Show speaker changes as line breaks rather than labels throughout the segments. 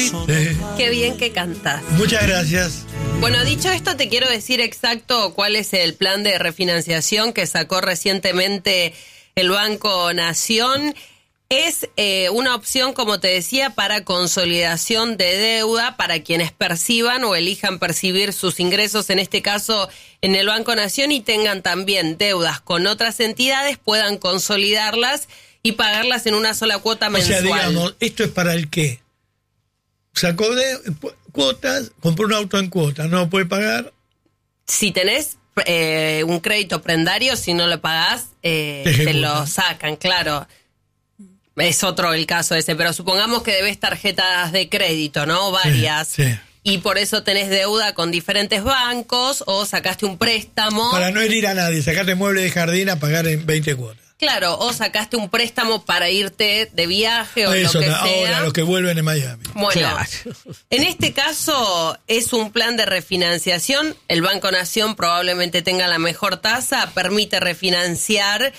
Qué bien que cantás.
Muchas gracias.
Bueno, dicho esto, te quiero decir exacto cuál es el plan de refinanciación que sacó recientemente el Banco Nación. Es una opción, como te decía, para consolidación de deuda para quienes perciban o elijan percibir sus ingresos, en este caso en el Banco Nación, y tengan también deudas con otras entidades, puedan consolidarlas y pagarlas en una sola cuota mensual.
O sea, digamos, ¿esto es para el qué? Sacó de cuotas, compró un auto en cuotas, no lo puede pagar.
Si tenés un crédito prendario, si no lo pagás, te lo sacan, claro. Es otro el caso ese, pero supongamos que debes tarjetas de crédito, ¿no? Varias.
Sí.
Y por eso tenés deuda con diferentes bancos o sacaste un préstamo.
Para no herir a nadie, sacaste mueble de jardín a pagar en 20 cuotas.
Claro, o sacaste un préstamo para irte de viaje o
eso,
lo que sea.
Ahora los que vuelven en Miami.
Bueno,
Claro.
En este caso es un plan de refinanciación. El Banco Nación probablemente tenga la mejor tasa, permite refinanciar.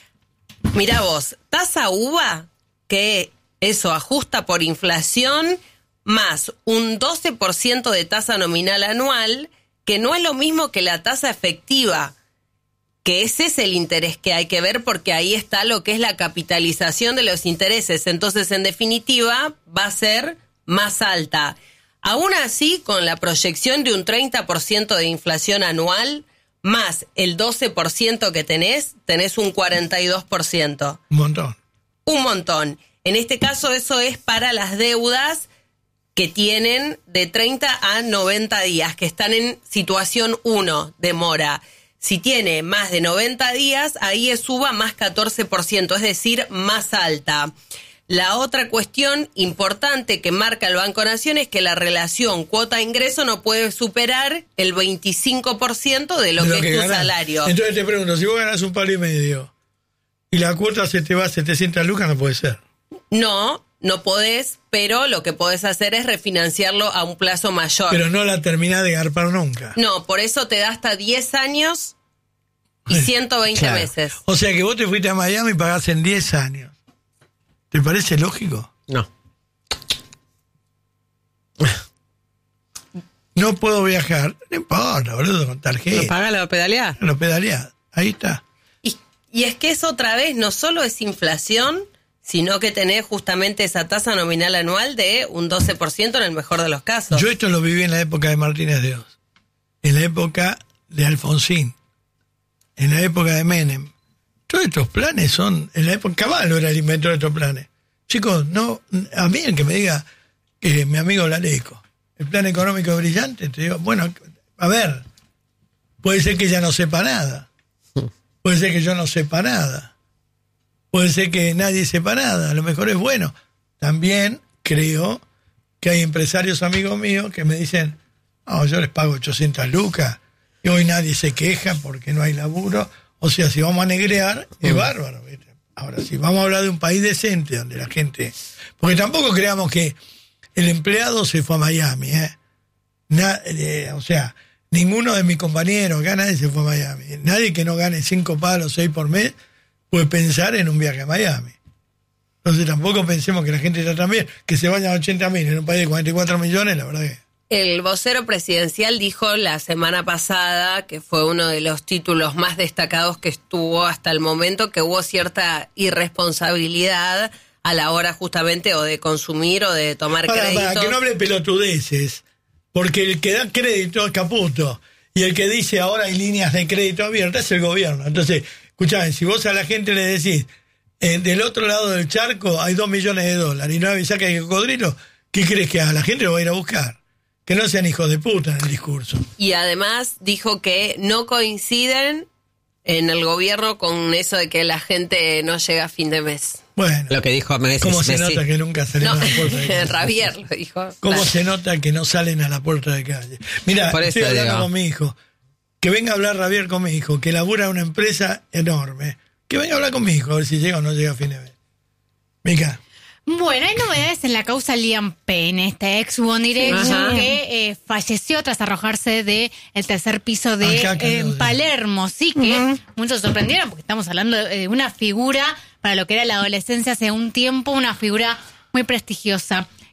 Mirá vos, tasa UVA, que eso ajusta por inflación, más un 12% de tasa nominal anual, que no es lo mismo que la tasa efectiva, que ese es el interés que hay que ver, porque ahí está lo que es la capitalización de los intereses. Entonces, en definitiva, va a ser más alta. Aún así, con la proyección de un 30% de inflación anual, más el 12% que tenés un 42%.
Un montón.
Un montón. En este caso, eso es para las deudas que tienen de 30 a 90 días, que están en situación 1 de mora. Si tiene más de 90 días, ahí es UVA más 14%, es decir, más alta. La otra cuestión importante que marca el Banco Nación es que la relación cuota-ingreso no puede superar el 25% de lo que es tu
ganás.
salario.
Entonces te pregunto, si vos ganás un palo y medio y la cuota se te va a 700 lucas, no puede ser.
No podés, pero lo que podés hacer es refinanciarlo a un plazo mayor.
Pero no la terminás de garpar nunca.
No, por eso te da hasta 10 años y 120
Claro.
meses.
O sea que vos te fuiste a Miami y pagás en 10 años. ¿Te parece lógico?
No.
No puedo viajar. No importa, boludo, con tarjeta.
¿No paga la pedaleada?
Lo pedaleás. Ahí está.
Y es que es otra vez, no solo es inflación, sino que tenés justamente esa tasa nominal anual de un 12% en el mejor de los casos.
Yo esto lo viví en la época de Martínez de Oz, en la época de Alfonsín, en la época de Menem. Todos estos planes son, en la época, Cavallo era el inventor de estos planes. Chicos, no, a mí el que me diga, mi amigo Laleco, el plan económico brillante, te digo, bueno, a ver, puede ser que ella no sepa nada, puede ser que yo no sepa nada, puede ser que nadie sepa nada, a lo mejor es bueno. También creo que hay empresarios amigos míos que me dicen, no, yo les pago 800 lucas y hoy nadie se queja porque no hay laburo. O sea, si vamos a negrear, es bárbaro, ¿viste? Ahora, si vamos a hablar de un país decente donde la gente... Porque tampoco creamos que el empleado se fue a Miami, o sea, ninguno de mis compañeros acá, nadie se fue a Miami. Nadie que no gane 5 palos, 6 por mes, puede pensar en un viaje a Miami. Entonces tampoco pensemos que la gente está tan bien, que se vayan a 80.000 en un país de 44 millones, la verdad que...
El vocero presidencial dijo la semana pasada, que fue uno de los títulos más destacados que estuvo hasta el momento, que hubo cierta irresponsabilidad a la hora justamente o de consumir o de tomar créditos.
Para que no hable pelotudeces, porque el que da crédito es Caputo, y el que dice ahora hay líneas de crédito abiertas es el gobierno. Entonces, escuchá, si vos a la gente le decís, del otro lado del charco hay $2 millones y no avisás que hay cocodrilo, ¿qué crees que haga? La gente lo va a ir a buscar. Que no sean hijos de puta en el discurso.
Y además dijo que no coinciden en el gobierno con eso de que la gente no llega a fin de mes.
Bueno,
Lo que dijo Messi.
¿cómo se nota que nunca salen
No,
a la puerta de calle?
Javier lo dijo.
¿Cómo
Claro.
se nota que no salen a la puerta de calle? Mira,
Por eso
estoy hablando
digo.
con mi hijo. Que venga a hablar Javier con mi hijo, que labura en una empresa enorme. Que venga a hablar con mi hijo, a ver si llega o no llega a fin de mes. Mica.
Bueno, hay novedades en la causa Liam Payne, este ex One Direction
Ajá.
que falleció tras arrojarse de el tercer piso de
Acá cayó, sí.
Palermo. Sí que muchos se sorprendieron porque estamos hablando de una figura para lo que era la adolescencia hace un tiempo, una figura muy prestigiosa.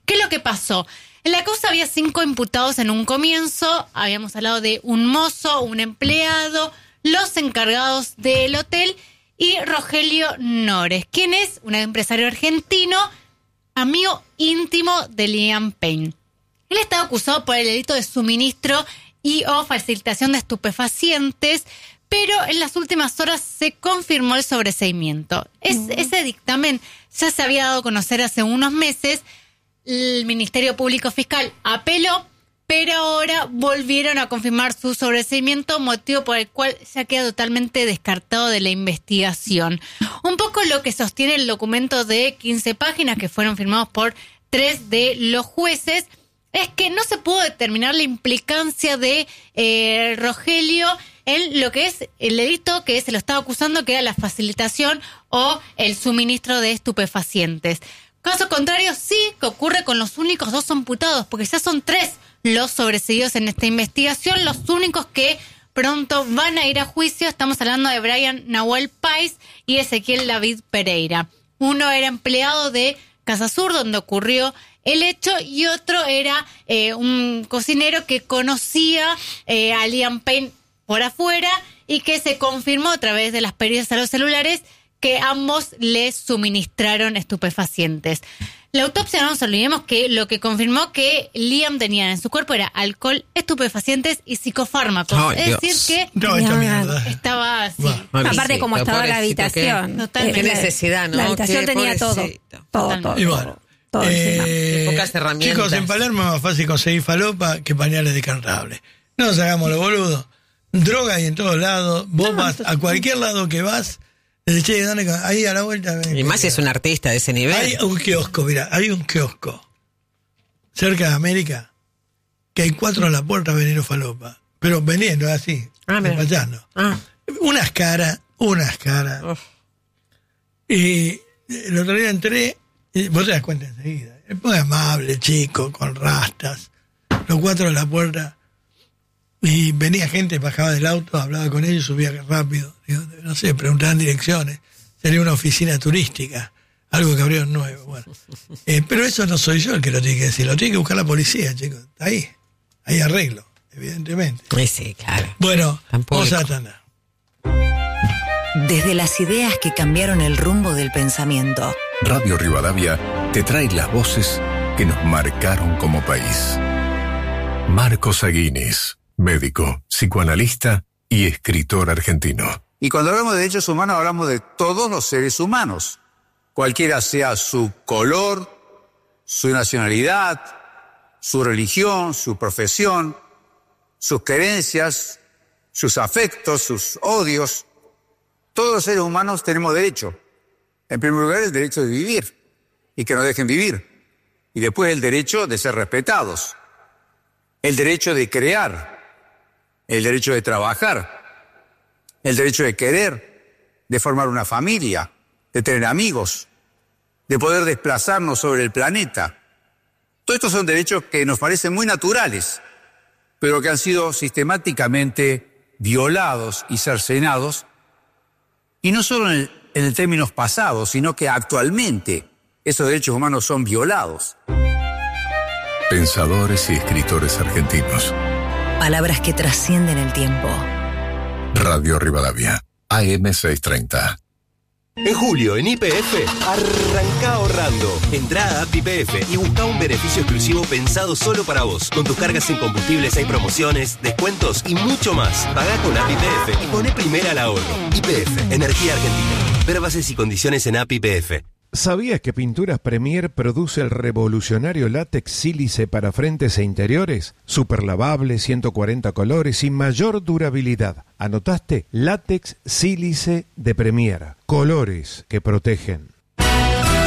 ¿Qué es lo que pasó? En la causa había 5 imputados en un comienzo. Habíamos hablado de un mozo, un empleado, los encargados del hotel y Rogelio Nores, quien es un empresario argentino, amigo íntimo de Liam Payne. Él estaba acusado por el delito de suministro y o facilitación de estupefacientes, pero en las últimas horas se confirmó el sobreseimiento. Ese dictamen ya se había dado a conocer hace unos meses. El Ministerio Público Fiscal apeló, pero ahora volvieron a confirmar su sobreseimiento, motivo por el cual ya queda totalmente descartado de la investigación. Un poco lo que sostiene el documento de 15 páginas que fueron firmados por 3 de los jueces es que no se pudo determinar la implicancia de Rogelio en lo que es el delito que se lo estaba acusando, que era la facilitación o el suministro de estupefacientes. Caso contrario, sí que ocurre con los únicos 2 imputados, porque ya son 3 los sobreseídos en esta investigación, los únicos que pronto van a ir a juicio. Estamos hablando de Brian Nahuel Páez y Ezequiel David Pereira. Uno era empleado de Casa Sur, donde ocurrió el hecho, y otro era un cocinero que conocía a Liam Payne por afuera y que se confirmó a través de las pericias a los celulares que ambos les suministraron estupefacientes. La autopsia, no nos olvidemos que lo que confirmó que Liam tenía en su cuerpo era alcohol, estupefacientes y psicofármacos.
Oh,
es
Dios.
decir que
No, esta mierda.
estaba así.
Aparte, como estaba la
pobrecito,
habitación.
Totalmente.
Qué necesidad, ¿no?
La habitación
Qué
tenía todo.
pobrecito.
Todo.
Y bueno,
Todo encima.
Pocas herramientas.
chicos, en Palermo es más fácil conseguir falopa que pañales descartables. No nos hagamos los boludos. Droga hay en todos lados. Vos vas a cualquier lado que vas, che, dale, ahí a la vuelta.
Y más si es un artista de ese nivel.
Hay un kiosco, mira, hay un kiosco cerca de América que hay 4 a la puerta vendiendo falopa. Pero vendiendo así,
Ah, mira.
despachando.
Ah.
Unas caras.
Uf.
Y el otro día entré, y vos te das cuenta enseguida. Es muy amable, chico, con rastas. Los 4 a la puerta. Y venía gente, bajaba del auto, hablaba con ellos, subía rápido. Digo, no sé, preguntaban direcciones. Sería una oficina turística, algo que abrieron nuevo. Bueno. Pero eso no soy yo el que lo tiene que decir, lo tiene que buscar la policía, chicos. Ahí arreglo, evidentemente.
Sí, claro.
Bueno,
Tan público.
vos Satana.
Desde las ideas que cambiaron el rumbo del pensamiento.
Radio Rivadavia te trae las voces que nos marcaron como país. Marcos Aguinis, médico, psicoanalista y escritor argentino.
Y cuando hablamos de derechos humanos hablamos de todos los seres humanos, cualquiera sea su color, su nacionalidad, su religión, su profesión, sus creencias, sus afectos, sus odios. Todos los seres humanos tenemos derecho. En primer lugar, el derecho de vivir y que nos dejen vivir. Y después el derecho de ser respetados. El derecho de crear. El derecho de trabajar. El derecho de querer, de formar una familia, de tener amigos, de poder desplazarnos sobre el planeta. Todos estos son derechos que nos parecen muy naturales, pero que han sido sistemáticamente violados y cercenados, y no solo en el términos pasados, sino que actualmente esos derechos humanos son violados.
Pensadores y escritores argentinos.
Palabras que trascienden el tiempo.
Radio Rivadavia, AM 630.
En julio, en YPF, arranca ahorrando. Entrá a App YPF y busca un beneficio exclusivo pensado solo para vos. Con tus cargas en combustibles hay promociones, descuentos y mucho más. Pagá con App YPF y poné primera al ahorro. YPF, Energía Argentina. Ver bases y condiciones en App YPF.
¿Sabías que Pinturas Premier produce el revolucionario látex sílice para frentes e interiores? Super lavable, 140 colores y mayor durabilidad. ¿Anotaste? Látex sílice de Premier. Colores que protegen.